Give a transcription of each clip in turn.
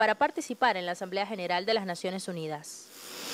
para participar en la Asamblea General de las Naciones Unidas.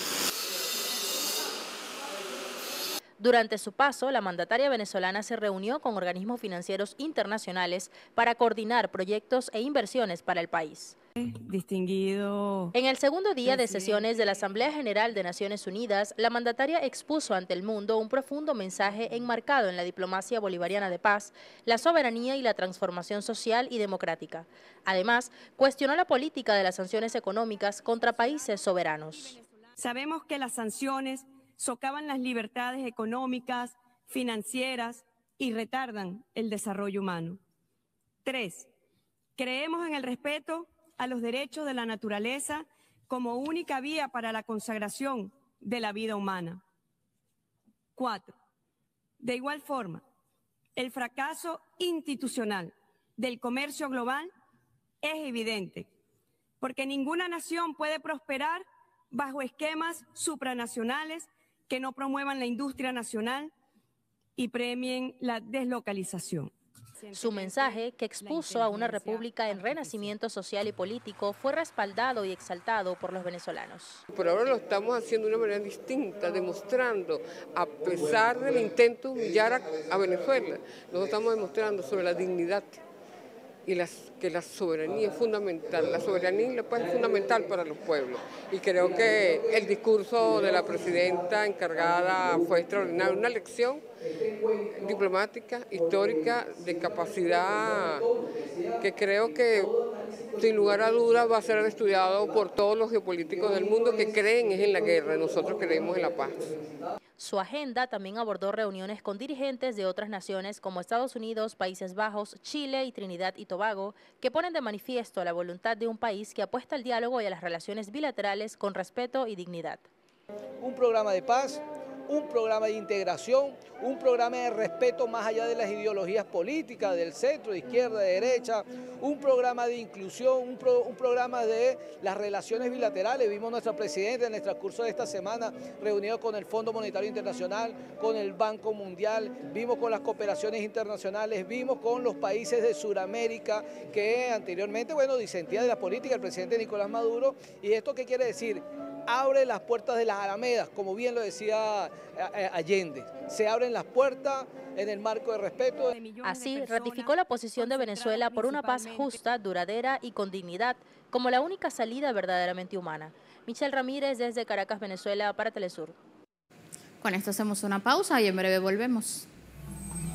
Durante su paso, la mandataria venezolana se reunió con organismos financieros internacionales para coordinar proyectos e inversiones para el país. Distinguido En el segundo día de presidente sesiones de la Asamblea General de Naciones Unidas, la mandataria expuso ante el mundo un profundo mensaje enmarcado en la diplomacia bolivariana de paz, la soberanía y la transformación social y democrática. Además, cuestionó la política de las sanciones económicas contra países soberanos. Sabemos que las sanciones socavan las libertades económicas, financieras y retardan el desarrollo humano. 3. Creemos en el respeto a los derechos de la naturaleza como única vía para la consagración de la vida humana. 4. De igual forma, el fracaso institucional del comercio global es evidente, porque ninguna nación puede prosperar bajo esquemas supranacionales que no promuevan la industria nacional y premien la deslocalización. Su mensaje, que expuso a una república en renacimiento social y político, fue respaldado y exaltado por los venezolanos. Por ahora lo estamos haciendo de una manera distinta, demostrando, a pesar del intento de humillar a Venezuela, nosotros estamos demostrando sobre la dignidad y que la soberanía es fundamental, la soberanía y la paz es fundamental para los pueblos. Y creo que el discurso de la presidenta encargada fue extraordinario, una lección diplomática, histórica, de capacidad que creo que sin lugar a dudas va a ser estudiado por todos los geopolíticos del mundo que creen en la guerra, nosotros creemos en la paz. Su agenda también abordó reuniones con dirigentes de otras naciones como Estados Unidos, Países Bajos, Chile y Trinidad y Tobago, que ponen de manifiesto la voluntad de un país que apuesta al diálogo y a las relaciones bilaterales con respeto y dignidad. Un programa de paz, un programa de integración, un programa de respeto más allá de las ideologías políticas, del centro, de izquierda, de derecha, un programa de inclusión, un programa de las relaciones bilaterales. Vimos a nuestra presidenta en el transcurso de esta semana reunido con el Fondo Monetario Internacional, con el Banco Mundial, vimos con las cooperaciones internacionales, vimos con los países de Sudamérica que anteriormente, disentían de la política del presidente Nicolás Maduro. ¿Y esto qué quiere decir? Abre las puertas de las alamedas, como bien lo decía Allende. Se abren las puertas en el marco de respeto. Así, ratificó la posición de Venezuela por una paz justa, duradera y con dignidad, como la única salida verdaderamente humana. Michelle Ramírez desde Caracas, Venezuela, para Telesur. Con esto hacemos una pausa y en breve volvemos.